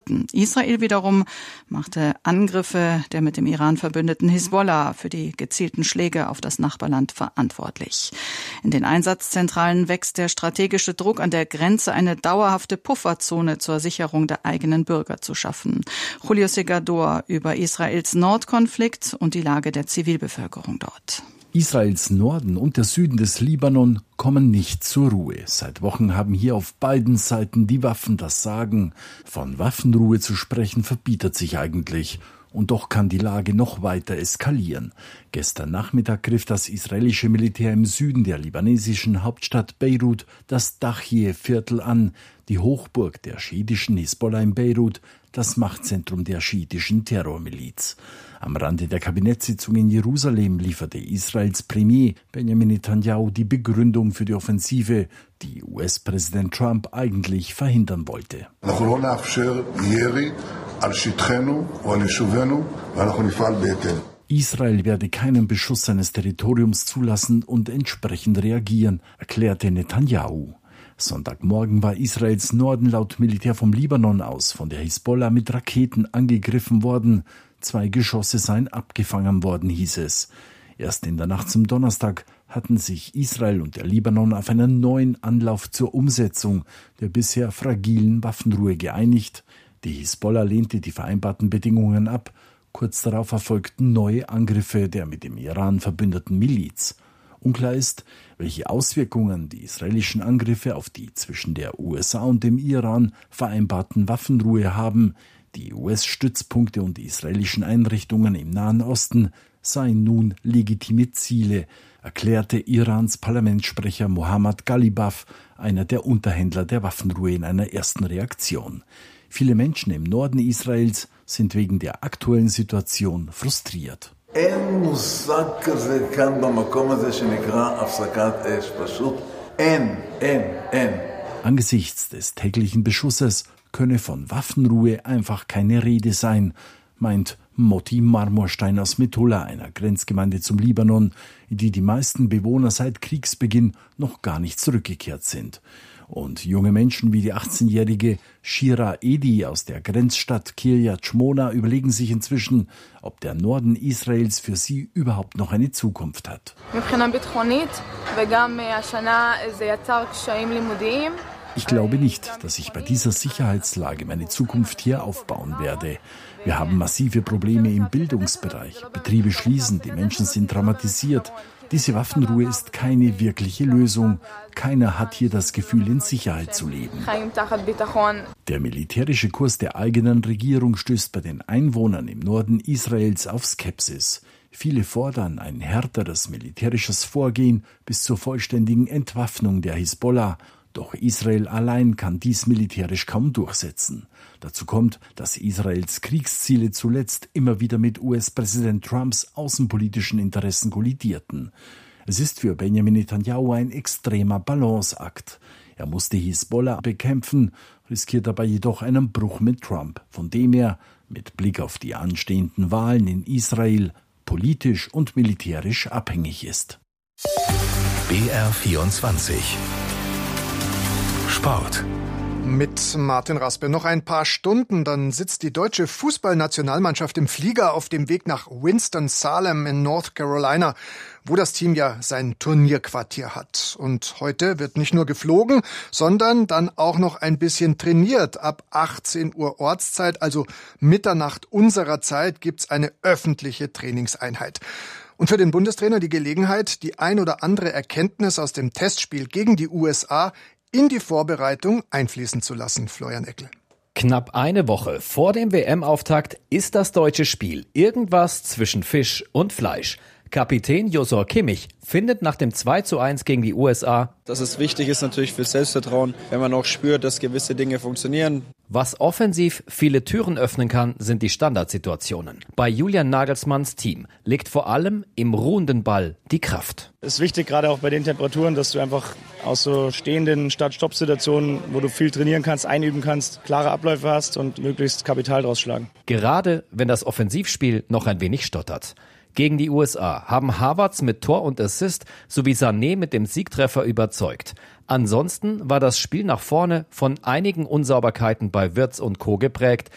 Konflikten. Israel wiederum machte Angriffe der mit dem Iran verbündeten Hisbollah für die gezielten Schläge auf das Nachbarland verantwortlich. In den Einsatzzentralen wächst der strategische Druck, an der Grenze eine dauerhafte Pufferzone zur Sicherung der eigenen Bürger zu schaffen. Julio Segador über Israels Nordkonflikt und die Lage der Zivilbevölkerung dort. Israels Norden und der Süden des Libanon kommen nicht zur Ruhe. Seit Wochen haben hier auf beiden Seiten die Waffen das Sagen. Von Waffenruhe zu sprechen verbietet sich eigentlich. Und doch kann die Lage noch weiter eskalieren. Gestern Nachmittag griff das israelische Militär im Süden der libanesischen Hauptstadt Beirut das Dachie-Viertel an, die Hochburg der schiitischen Hisbollah in Beirut, das Machtzentrum der schiitischen Terrormiliz. Am Rande der Kabinettssitzung in Jerusalem lieferte Israels Premier Benjamin Netanyahu die Begründung für die Offensive, die US-Präsident Trump eigentlich verhindern wollte. Israel werde keinen Beschuss seines Territoriums zulassen und entsprechend reagieren, erklärte Netanyahu. Sonntagmorgen war Israels Norden laut Militär vom Libanon aus von der Hisbollah mit Raketen angegriffen worden. 2 Geschosse seien abgefangen worden, hieß es. Erst in der Nacht zum Donnerstag hatten sich Israel und der Libanon auf einen neuen Anlauf zur Umsetzung der bisher fragilen Waffenruhe geeinigt. Die Hisbollah lehnte die vereinbarten Bedingungen ab. Kurz darauf erfolgten neue Angriffe der mit dem Iran verbündeten Miliz. Unklar ist, welche Auswirkungen die israelischen Angriffe auf die zwischen der USA und dem Iran vereinbarten Waffenruhe haben. Die US-Stützpunkte und die israelischen Einrichtungen im Nahen Osten seien nun legitime Ziele, erklärte Irans Parlamentssprecher Mohammad Ghalibaf, einer der Unterhändler der Waffenruhe, in einer ersten Reaktion. Viele Menschen im Norden Israels sind wegen der aktuellen Situation frustriert. Angesichts des täglichen Beschusses könne von Waffenruhe einfach keine Rede sein, meint Motti Marmorstein aus Metula, einer Grenzgemeinde zum Libanon, in die die meisten Bewohner seit Kriegsbeginn noch gar nicht zurückgekehrt sind. Und junge Menschen wie die 18-jährige Shira Edi aus der Grenzstadt Kiryat Shmona überlegen sich inzwischen, ob der Norden Israels für sie überhaupt noch eine Zukunft hat. Ich glaube nicht, dass ich bei dieser Sicherheitslage meine Zukunft hier aufbauen werde. Wir haben massive Probleme im Bildungsbereich. Betriebe schließen, die Menschen sind traumatisiert. Diese Waffenruhe ist keine wirkliche Lösung. Keiner hat hier das Gefühl, in Sicherheit zu leben. Der militärische Kurs der eigenen Regierung stößt bei den Einwohnern im Norden Israels auf Skepsis. Viele fordern ein härteres militärisches Vorgehen bis zur vollständigen Entwaffnung der Hisbollah. Doch Israel allein kann dies militärisch kaum durchsetzen. Dazu kommt, dass Israels Kriegsziele zuletzt immer wieder mit US-Präsident Trumps außenpolitischen Interessen kollidierten. Es ist für Benjamin Netanyahu ein extremer Balanceakt. Er muss die Hisbollah bekämpfen, riskiert dabei jedoch einen Bruch mit Trump, von dem er, mit Blick auf die anstehenden Wahlen in Israel, politisch und militärisch abhängig ist. BR24 Sport. Mit Martin Raspe. Noch ein paar Stunden, dann sitzt die deutsche Fußballnationalmannschaft im Flieger auf dem Weg nach Winston-Salem in North Carolina, wo das Team ja sein Turnierquartier hat. Und heute wird nicht nur geflogen, sondern dann auch noch ein bisschen trainiert. Ab 18 Uhr Ortszeit, also Mitternacht unserer Zeit, gibt's eine öffentliche Trainingseinheit. Und für den Bundestrainer die Gelegenheit, die ein oder andere Erkenntnis aus dem Testspiel gegen die USA in die Vorbereitung einfließen zu lassen. Florian Eckel. Knapp eine Woche vor dem WM-Auftakt ist das deutsche Spiel irgendwas zwischen Fisch und Fleisch. Kapitän Josor Kimmich findet nach dem 2:1 gegen die USA, dass es wichtig ist natürlich für Selbstvertrauen, wenn man auch spürt, dass gewisse Dinge funktionieren. Was offensiv viele Türen öffnen kann, sind die Standardsituationen. Bei Julian Nagelsmanns Team liegt vor allem im ruhenden Ball die Kraft. Es ist wichtig, gerade auch bei den Temperaturen, dass du einfach aus so stehenden Start-Stopp-Situationen, wo du viel trainieren kannst, einüben kannst, klare Abläufe hast und möglichst Kapital draus schlagen. Gerade wenn das Offensivspiel noch ein wenig stottert. Gegen die USA haben Havertz mit Tor und Assist sowie Sané mit dem Siegtreffer überzeugt. Ansonsten war das Spiel nach vorne von einigen Unsauberkeiten bei Wirtz und Co. geprägt,